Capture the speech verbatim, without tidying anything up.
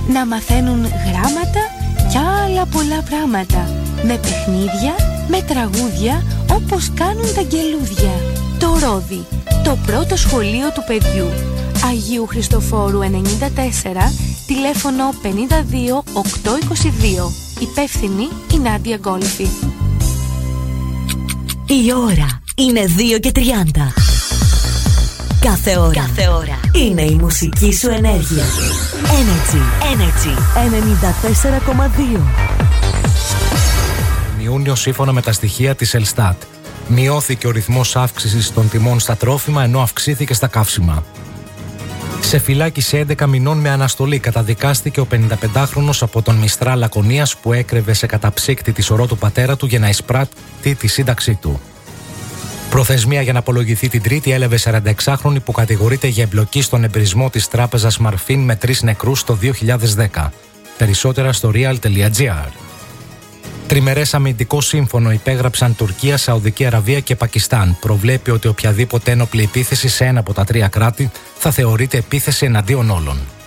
να μαθαίνουν γράμματα και άλλα πολλά πράγματα, με παιχνίδια, με τραγούδια, όπως κάνουν τα αγγελούδια. Το Ρόδι, το πρώτο σχολείο του παιδιού. Αγίου Χριστοφόρου ενενήντα τέσσερα, τηλέφωνο πενήντα δύο οκτακόσια είκοσι δύο. Υπεύθυνη η Νάντια Γκόλφη. Η ώρα είναι δύο και τριάντα. Κάθε ώρα, Κάθε ώρα είναι η μουσική σου ενέργεια. Energy, Energy ενενήντα τέσσερα κόμμα δύο. Ιούνιο, σύμφωνα με τα στοιχεία της Ελστάτ, μειώθηκε ο ρυθμός αύξησης των τιμών στα τρόφιμα, ενώ αυξήθηκε στα καύσιμα. Σε φυλάκιση έντεκα μηνών με αναστολή καταδικάστηκε ο πενηνταπεντάχρονος από τον Μιστρά Λακωνίας που έκρεβε σε καταψύκτη τη σωρό του πατέρα του για να εισπράττει τη σύνταξή του. Προθεσμία για να απολογηθεί την Τρίτη έλαβε σαρανταεξάχρονη που κατηγορείται για εμπλοκή στον εμπρισμό της τράπεζας Μαρφίν με τρεις νεκρούς το δύο χιλιάδες δέκα. Περισσότερα στο real τελεία gr. Τριμερές αμυντικό σύμφωνο υπέγραψαν Τουρκία, Σαουδική Αραβία και Πακιστάν. Προβλέπει ότι οποιαδήποτε ένοπλη επίθεση σε ένα από τα τρία κράτη θα θεωρείται επίθεση εναντίον όλων.